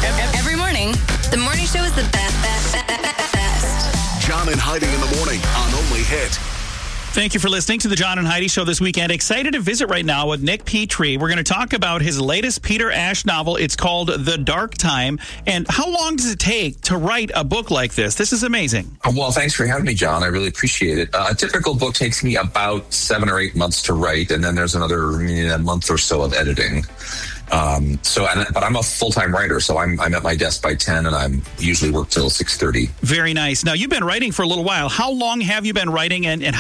Every morning, the morning show is the best. John and Heidi in the morning on Only Hit. Thank you for listening to the John and Heidi Show this weekend. Excited to visit right now with Nick Petrie. We're going to talk about his latest Peter Ash novel. It's called The Dark Time. And how long does it take to write a book like this? This is amazing. Well, thanks for having me, John. I really appreciate it. A typical book takes me about 7 or 8 months to write, and then there's another month or so of editing. But I'm a full-time writer, so I'm at my desk by 10, and I'm usually work till 6:30. Very nice. Now, you've been writing for a little while. How long have you been writing, and how